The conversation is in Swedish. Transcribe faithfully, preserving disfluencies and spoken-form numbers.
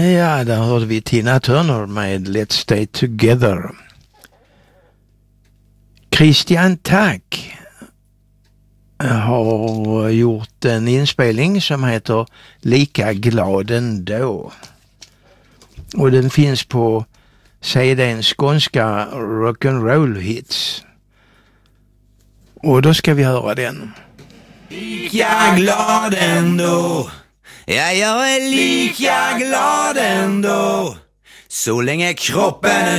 Ja, där hörde vi Tina Turner med Let's Stay Together. Christian Tack har gjort en inspelning som heter Lika glad ändå. Och den finns på C D:n Skånska Rock'n'Roll Hits. Och då ska vi höra den. Lika glad ändå. Ja, jag är lika glad ändå. Så länge kroppen är